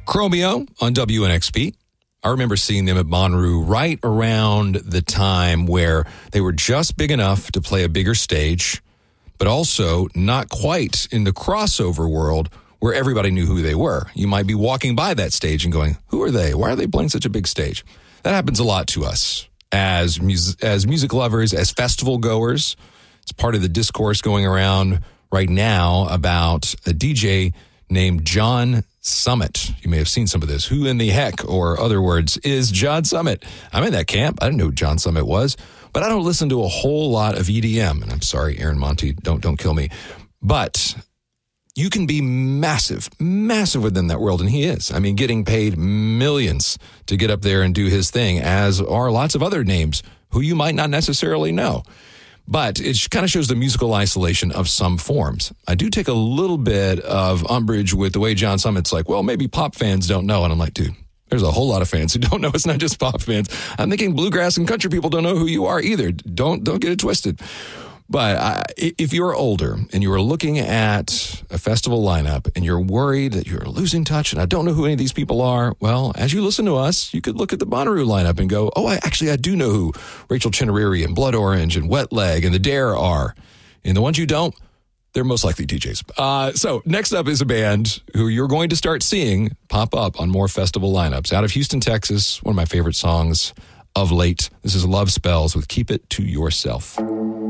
Chromeo on WNXP. I remember seeing them at Bonnaroo right around the time where they were just big enough to play a bigger stage, but also not quite in the crossover world where everybody knew who they were. You might be walking by that stage and going, who are they? Why are they playing such a big stage? That happens a lot to us as music lovers, as festival goers. It's part of the discourse going around right now about a DJ named John Summit. You may have seen some of this. Who in the heck, or other words, is John Summit? I'm in that camp. I didn't know who John Summit was, but I don't listen to a whole lot of EDM. And I'm sorry, Aaron Monty, don't kill me. But you can be massive within that world, and he is. I mean, getting paid millions to get up there and do his thing, as are lots of other names who you might not necessarily know. But it kind of shows the musical isolation of some forms. I do take a little bit of umbrage with the way John Summit's like, well, maybe pop fans don't know. And I'm like, dude, there's a whole lot of fans who don't know. It's not just pop fans. I'm thinking bluegrass and country people don't know who you are either. Don't get it twisted. But if you're older and you are looking at a festival lineup and you're worried that you're losing touch and I don't know who any of these people are, well, as you listen to us, you could look at the Bonnaroo lineup and go, oh, I do know who Rachel Chinariri and Blood Orange and Wet Leg and The Dare are. And the ones you don't, they're most likely DJs. So next up is a band who you're going to start seeing pop up on more festival lineups. Out of Houston, Texas, one of my favorite songs of late. This is Love Spells with Keep It to Yourself.